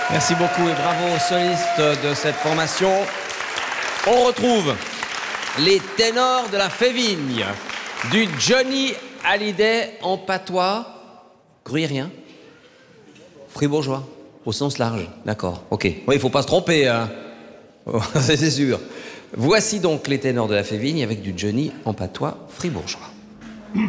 Merci beaucoup et bravo aux solistes de cette formation. On retrouve les ténors de la Févigne, du Johnny Hallyday en patois gruyérien, fribourgeois, au sens large. D'accord, ok. Oui, il ne faut pas se tromper, hein. C'est sûr. Voici donc les ténors de la Févigne avec du Johnny en patois fribourgeois.